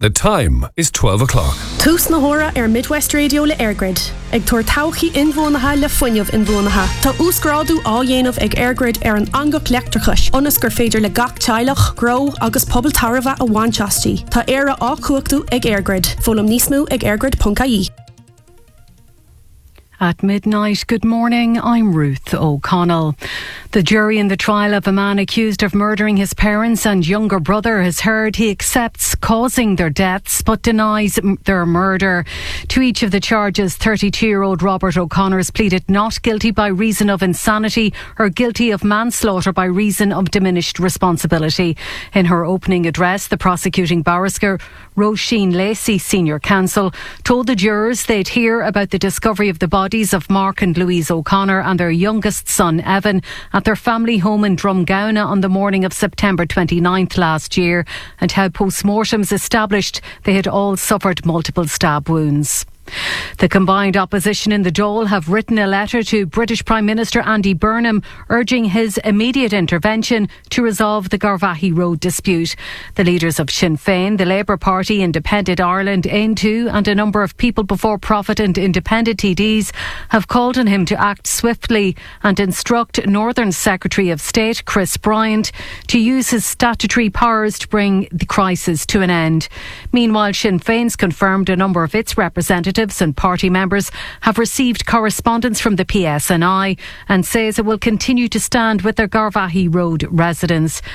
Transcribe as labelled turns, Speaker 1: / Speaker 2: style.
Speaker 1: The time is 12 o'clock.
Speaker 2: Tús na hora Midwest Radio le Airgrid. Ag tuair tauchaí inmhónatha le fuinneamh inmhónatha. Tá úsgrádu á dhéanamh ag Airgrid an angach leachtrachais. Onas gur féidir le gach teilech, gro agus pobl tarva a bhainteastí. Tá éire á cuachtú ag Airgrid. Fólam níos mó ag airgrid.ie.
Speaker 3: At midnight, good morning, I'm Ruth O'Connell. The jury in the trial of a man accused of murdering his parents and younger brother has heard he accepts causing their deaths but denies their murder. To each of the charges, 32-year-old Robert O'Connor has pleaded not guilty by reason of insanity or guilty of manslaughter by reason of diminished responsibility. In her opening address, the prosecuting barrister, Roisin Lacey, senior counsel, told the jurors they'd hear about the discovery of the bodies of Mark and Louise O'Connor and their youngest son, Evan, at their family home in Drumgowna on the morning of September 29th last year, and how post-mortems established they had all suffered multiple stab wounds. The combined opposition in the Dáil have written a letter to British Prime Minister Andy Burnham urging his immediate intervention to resolve the Garvaghey Road dispute. The leaders of Sinn Féin, the Labour Party, Independent Ireland, Aontú and a number of People Before Profit and independent TDs have called on him to act swiftly and instruct Northern Secretary of State Chris Bryant to use his statutory powers to bring the crisis to an end. Meanwhile, Sinn Féin's confirmed a number of its representatives and party members have received correspondence from the PSNI and says it will continue to stand with their Garvaghey Road residents.